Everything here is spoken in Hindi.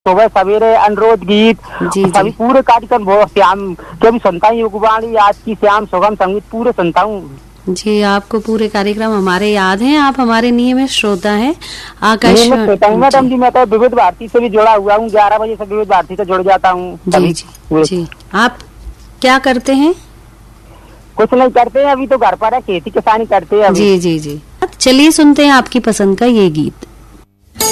सुबह सवेरे अनुरोध गीत सभी पूरे कार्यक्रम बहुत श्याम के भी सुनता हूँ, युगवाणी आज की श्याम सुगम संगीत पूरे सुनता हूँ जी। आपको पूरे कार्यक्रम हमारे याद हैं, आप हमारे नियमित श्रोता हैं आकाशवाणी। मैडम जी मैं तो विविध भारती से भी जुड़ा हुआ हूँ, 11 बजे से विविध भारती से जुड़ जाता हूँ। जी जी जी। आप क्या करते हैं? कुछ नहीं करते हैं, अभी तो घर पर है, खेती किसानी करते हैं। जी जी जी। चलिए सुनते हैं आपकी पसंद का ये गीत।